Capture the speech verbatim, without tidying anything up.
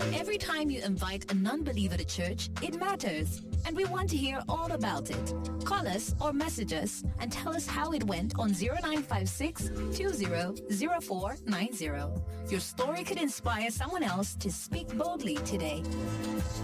Every time you invite a non-believer to church, it matters, and we want to hear all about it. Call us or message us and tell us how it went on zero nine five six, two zero zero four nine zero. Your story could inspire someone else to speak boldly today.